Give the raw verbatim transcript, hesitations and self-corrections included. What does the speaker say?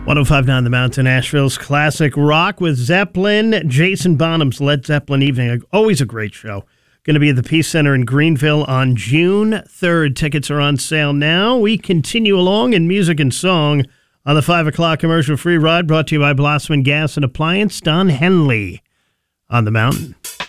one oh five point nine The Mountain, Asheville's classic rock with Zeppelin. Jason Bonham's Led Zeppelin Evening. Always a great show. Going to be at the Peace Center in Greenville on June third. Tickets are on sale now. We continue along in music and song on the five o'clock commercial-free ride brought to you by Blossman Gas and Appliance. Don Henley on The Mountain.